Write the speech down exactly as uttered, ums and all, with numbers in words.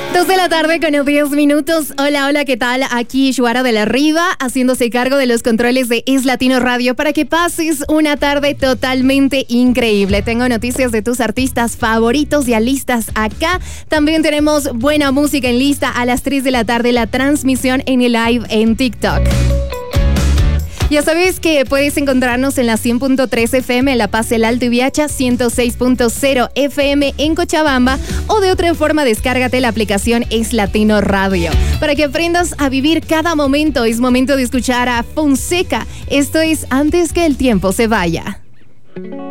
Dos de la tarde con diez minutos. Hola, hola, ¿qué tal? Aquí Yuara de la Riva, haciéndose cargo de los controles de Es Latino Radio para que pases una tarde totalmente increíble. Tengo noticias de tus artistas favoritos y listas acá. También tenemos buena música en lista a las tres de la tarde, la transmisión en el live en TikTok. Ya sabes que puedes encontrarnos en la cien punto tres F M en La Paz, El Alto y Viacha, ciento seis punto cero F M en Cochabamba, o de otra forma descárgate la aplicación Es Latino Radio. Para que aprendas a vivir cada momento, es momento de escuchar a Fonseca. Esto es Antes que el tiempo se vaya.